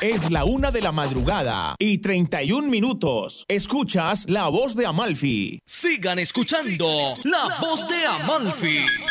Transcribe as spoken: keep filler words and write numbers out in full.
Es la una de la madrugada y treinta y un minutos. Escuchas La Voz de Amalfi. Sigan escuchando La Voz de Amalfi.